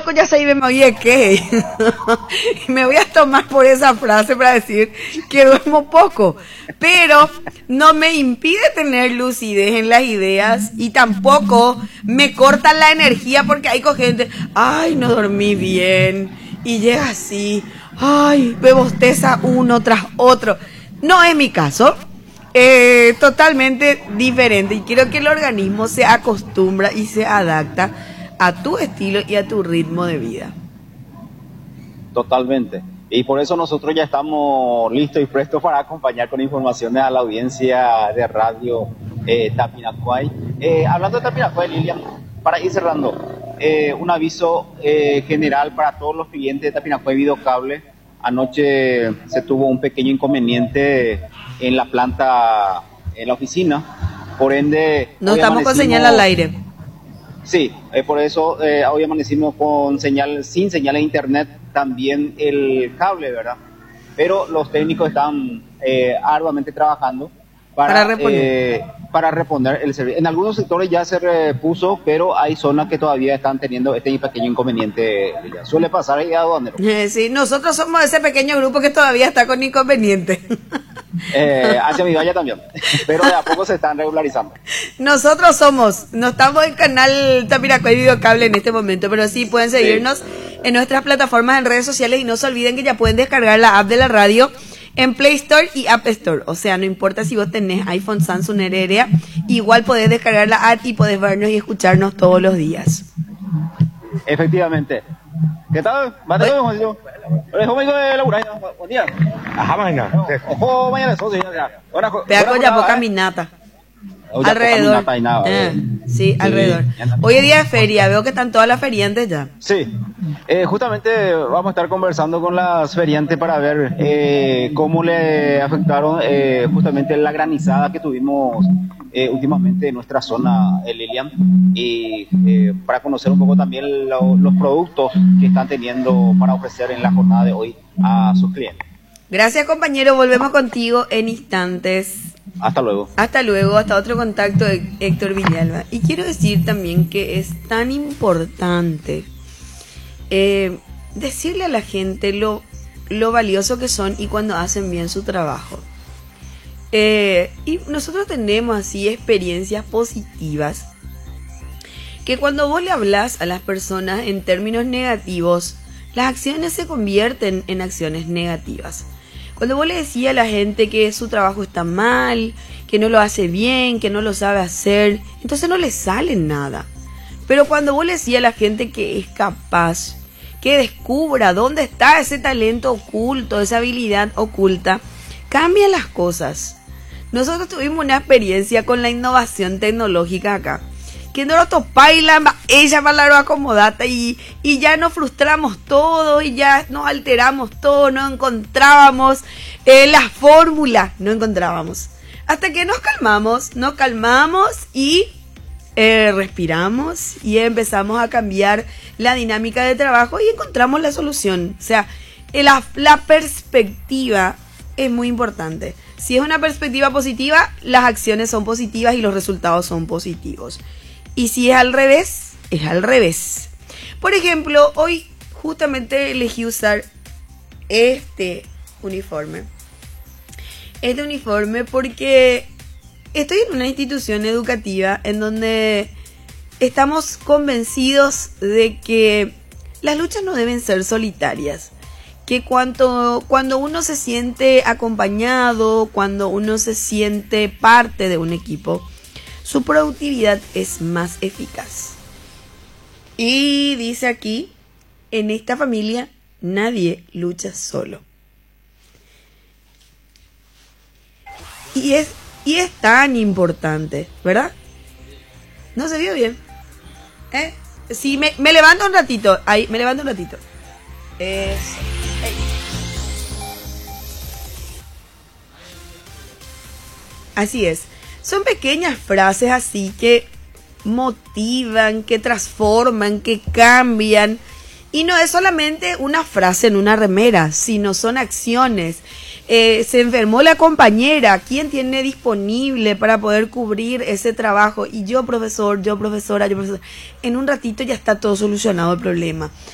loco ya se me oye qué. Y me voy a tomar por esa frase para decir que duermo poco. Pero no me impide tener lucidez en las ideas y tampoco me cortan la energía porque hay gente, ay, no dormí bien. Y llega así, ay, me bosteza uno tras otro. No es mi caso. Totalmente diferente y quiero que el organismo se acostumbra y se adapta a tu estilo y a tu ritmo de vida. Totalmente. Y por eso nosotros ya estamos listos y prestos para acompañar con informaciones a la audiencia de radio Tapinacuay. Hablando de Tapinacuay, Lilian, para ir cerrando, un aviso general para todos los clientes de Tapinacuay Videocable. Anoche se tuvo un pequeño inconveniente en la planta, en la oficina, por ende... No estamos con señal al aire. Sí, por eso hoy amanecimos con sin señal de internet, también el cable, ¿verdad? Pero los técnicos están arduamente trabajando para reponer el servicio. En algunos sectores ya se repuso, pero hay zonas que todavía están teniendo este pequeño inconveniente. Suele pasar ahí a aduanero. Sí, nosotros somos ese pequeño grupo que todavía está con inconveniente. Hacia mi valla también, pero de a poco se están regularizando. Nosotros no estamos en canal Tapinacuay Videocable en este momento, pero sí pueden seguirnos en nuestras plataformas en redes sociales y no se olviden que ya pueden descargar la app de la radio en Play Store y App Store. O sea, no importa si vos tenés iPhone, Samsung, Heredia, igual podés descargar la app y podés vernos y escucharnos todos los días. Efectivamente. ¿Qué tal? Buen día. Ajá, mañana. Ojo, mañana Peaco ya poca caminata. Alrededor. Sí, alrededor. Hoy es día de feria, veo que están todas las feriantes ya. Sí, justamente vamos a estar conversando con las feriantes para ver cómo le afectaron justamente la granizada que tuvimos últimamente en nuestra zona, Lilian, y para conocer un poco también los productos que están teniendo para ofrecer en la jornada de hoy a sus clientes. Gracias, compañero, volvemos contigo en instantes. Hasta luego. Hasta luego, hasta otro contacto, Héctor Villalba. Y quiero decir también que es tan importante decirle a la gente lo valioso que son y cuando hacen bien su trabajo. Y nosotros tenemos así experiencias positivas que cuando vos le hablas a las personas en términos negativos, las acciones se convierten en acciones negativas. Cuando vos le decís a la gente que su trabajo está mal, que no lo hace bien, que no lo sabe hacer, entonces no le sale nada. Pero cuando vos le decís a la gente que es capaz, que descubra dónde está ese talento oculto, esa habilidad oculta, cambian las cosas. Nosotros tuvimos una experiencia con la innovación tecnológica acá, que no lo topáis ella para la acomodata y ya nos frustramos todo y ya nos alteramos todo, no encontrábamos la fórmula, no encontrábamos. Hasta que nos calmamos y respiramos y empezamos a cambiar la dinámica de trabajo y encontramos la solución. O sea, la perspectiva es muy importante. Si es una perspectiva positiva, las acciones son positivas y los resultados son positivos. Y si es al revés, es al revés. Por ejemplo, hoy justamente elegí usar este uniforme. Este uniforme porque estoy en una institución educativa en donde estamos convencidos de que las luchas no deben ser solitarias. Que cuando uno se siente acompañado, cuando uno se siente parte de un equipo, su productividad es más eficaz. Y dice aquí, en esta familia nadie lucha solo. Y es tan importante, ¿verdad? ¿No se vio bien? Sí, me levanto un ratito. Ahí, me levanto un ratito. Eso. Así es. Son pequeñas frases así que motivan, que transforman, que cambian. Y no es solamente una frase en una remera, sino son acciones. Se enfermó la compañera, ¿quién tiene disponible para poder cubrir ese trabajo? Y yo, profesor, yo, profesora, yo, profesora. En un ratito ya está todo solucionado el problema.